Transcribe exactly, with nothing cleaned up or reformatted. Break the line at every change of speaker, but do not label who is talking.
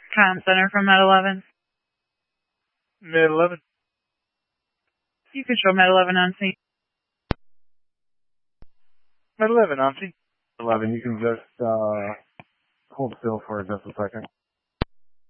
Comm Center from Med eleven.
Med eleven.
You control Med eleven on scene.
Med eleven on scene.
eleven, you can just uh, hold still for just a second.